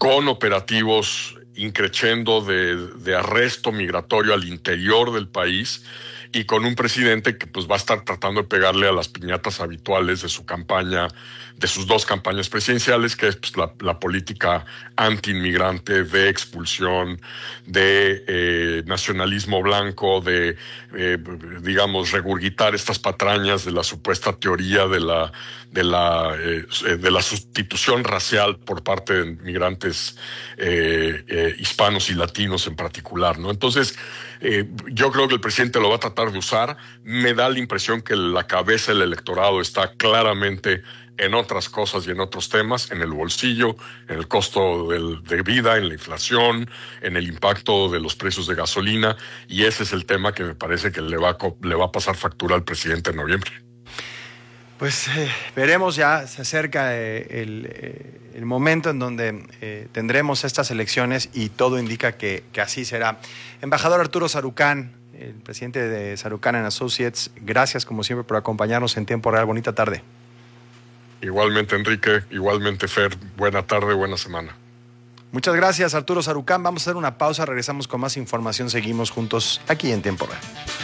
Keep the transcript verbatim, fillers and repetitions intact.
con operativos increchendo de, de arresto migratorio al interior del país y con un presidente que pues va a estar tratando de pegarle a las piñatas habituales de su campaña, de sus dos campañas presidenciales, que es pues, la, la política anti-inmigrante, de expulsión, de eh, nacionalismo blanco, de, eh, digamos, regurgitar estas patrañas de la supuesta teoría de la, de la, eh, de la sustitución racial por parte de migrantes eh, eh, hispanos y latinos en particular, ¿no? Entonces, eh, yo creo que el presidente lo va a tratar de usar. Me da la impresión que la cabeza del electorado está claramente en otras cosas y en otros temas, en el bolsillo, en el costo del, de vida, en la inflación, en el impacto de los precios de gasolina, y ese es el tema que me parece que le va a, le va a pasar factura al presidente en noviembre. Pues eh, veremos, ya se acerca eh, el, eh, el momento en donde eh, tendremos estas elecciones y todo indica que, que así será. Embajador Arturo Sarucán, el presidente de Sarucán and Associates, gracias como siempre por acompañarnos en Tiempo Real. Bonita tarde. Igualmente, Enrique, igualmente, Fer, buena tarde, buena semana. Muchas gracias, Arturo Sarucán. Vamos a hacer una pausa, regresamos con más información, seguimos juntos aquí en Tiempo Real.